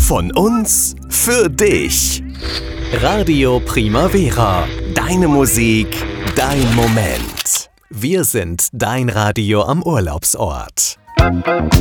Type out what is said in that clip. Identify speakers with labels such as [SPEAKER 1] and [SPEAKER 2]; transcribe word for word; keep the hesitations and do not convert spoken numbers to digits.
[SPEAKER 1] Von uns für dich. Radio Primavera. Deine Musik, dein Moment. Wir sind dein Radio am Urlaubsort.